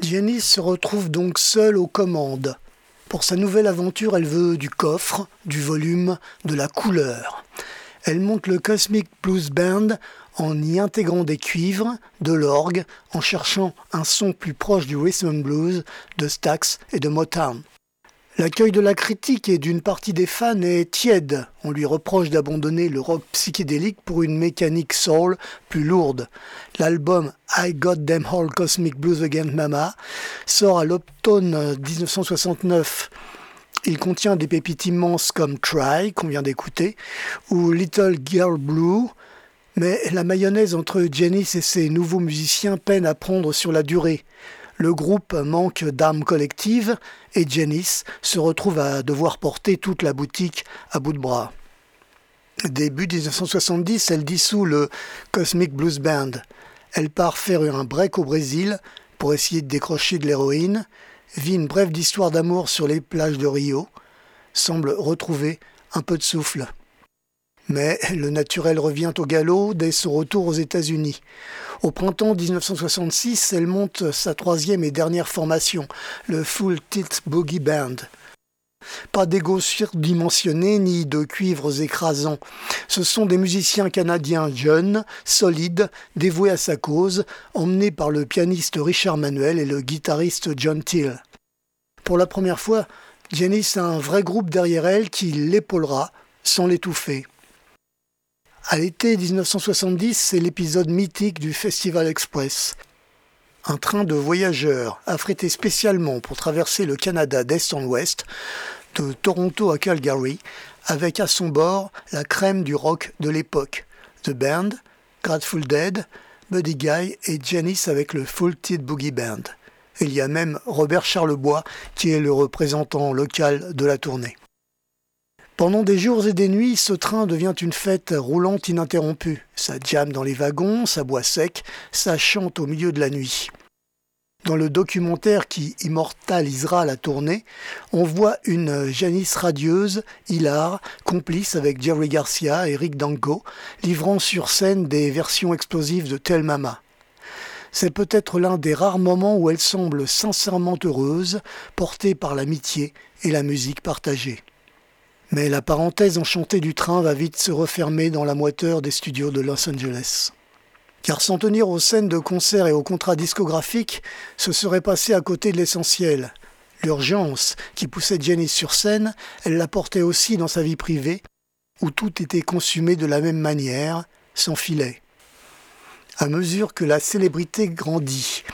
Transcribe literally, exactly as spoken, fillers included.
Janis se retrouve donc seule aux commandes. Pour sa nouvelle aventure, elle veut du coffre, du volume, de la couleur. Elle monte le Cosmic Blues Band en y intégrant des cuivres, de l'orgue, en cherchant un son plus proche du rhythm and blues, de Stax et de Motown. L'accueil de la critique et d'une partie des fans est tiède. On lui reproche d'abandonner le rock psychédélique pour une mécanique soul plus lourde. L'album I Got Them All Cosmic Blues Again Mama sort à l'automne dix-neuf cent soixante-neuf. Il contient des pépites immenses comme Try, qu'on vient d'écouter, ou Little Girl Blue, mais la mayonnaise entre Janis et ses nouveaux musiciens peine à prendre sur la durée. Le groupe manque d'âme collective et Janis se retrouve à devoir porter toute la boutique à bout de bras. Début dix-neuf cent soixante-dix, elle dissout le Cosmic Blues Band. Elle part faire un break au Brésil pour essayer de décrocher de l'héroïne, vit une brève d'histoire d'amour sur les plages de Rio, semble retrouver un peu de souffle. Mais le naturel revient au galop dès son retour aux États-Unis. Au printemps dix-neuf cent soixante-six, elle monte sa troisième et dernière formation, le Full Tilt Boogie Band. Pas d'ego surdimensionné ni de cuivres écrasants. Ce sont des musiciens canadiens jeunes, solides, dévoués à sa cause, emmenés par le pianiste Richard Manuel et le guitariste John Till. Pour la première fois, Janis a un vrai groupe derrière elle qui l'épaulera sans l'étouffer. À l'été dix-neuf cent soixante-dix, c'est l'épisode mythique du Festival Express. Un train de voyageurs affrété spécialement pour traverser le Canada d'est en ouest, de Toronto à Calgary, avec à son bord la crème du rock de l'époque. The Band, Grateful Dead, Buddy Guy et Janis avec le Full Tilt Boogie Band. Il y a même Robert Charlebois qui est le représentant local de la tournée. Pendant des jours et des nuits, ce train devient une fête roulante ininterrompue. Ça jamme dans les wagons, ça boit sec, ça chante au milieu de la nuit. Dans le documentaire qui immortalisera la tournée, on voit une Janis radieuse, hilare, complice avec Jerry Garcia et Rick Danko, livrant sur scène des versions explosives de Tell Mama. C'est peut-être l'un des rares moments où elle semble sincèrement heureuse, portée par l'amitié et la musique partagée. Mais la parenthèse enchantée du train va vite se refermer dans la moiteur des studios de Los Angeles. Car s'en tenir aux scènes de concert et aux contrats discographiques, ce serait passer à côté de l'essentiel. L'urgence qui poussait Janis sur scène, elle la portait aussi dans sa vie privée, où tout était consumé de la même manière, sans filet. À mesure que la célébrité grandit,